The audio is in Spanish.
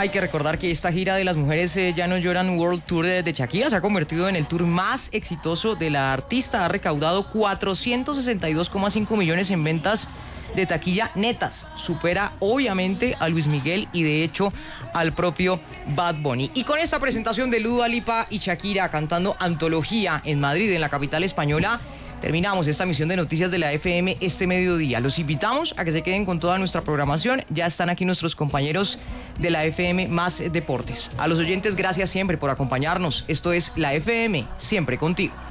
Hay que recordar que esta gira de las mujeres ya no lloran World Tour de Shakira se ha convertido en el tour más exitoso de la artista. Ha recaudado 462,5 millones en ventas de taquilla netas. Supera obviamente a Luis Miguel y de hecho al propio Bad Bunny. Y con esta presentación de Dua Lipa y Shakira cantando Antología en Madrid, en la capital española, terminamos esta emisión de Noticias de la FM este mediodía. Los invitamos a que se queden con toda nuestra programación. Ya están aquí nuestros compañeros de la FM Más Deportes. A los oyentes, gracias siempre por acompañarnos. Esto es la FM, siempre contigo.